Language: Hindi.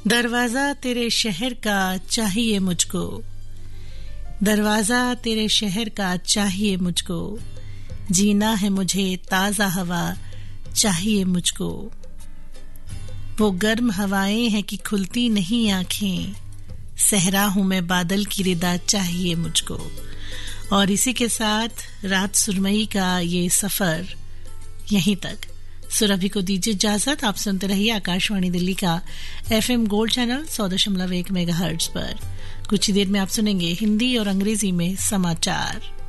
दरवाजा तेरे शहर का चाहिए मुझको, दरवाजा तेरे शहर का चाहिए मुझको, जीना है मुझे ताजा हवा चाहिए मुझको। वो गर्म हवाएं हैं कि खुलती नहीं आंखें, सहरा हूं मैं बादल की रिदा चाहिए मुझको। और इसी के साथ रात सुरमई का ये सफर यहीं तक। सुरभि को दीजिए इजाजत। आप सुनते रहिए आकाशवाणी दिल्ली का FM गोल्ड चैनल 100.1 मेगाहर्ट्ज पर। कुछ ही देर में आप सुनेंगे हिंदी और अंग्रेजी में समाचार।